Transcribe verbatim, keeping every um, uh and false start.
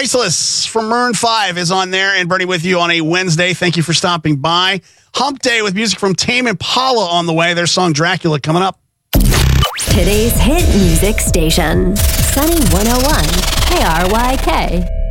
Priceless from Maroon five is on there, and Bernie with you on a Wednesday. Thank you for stopping by. Hump Day with music from Tame Impala on the way. Their song Dracula coming up. Today's hit music station, Sunny one oh one K R Y K.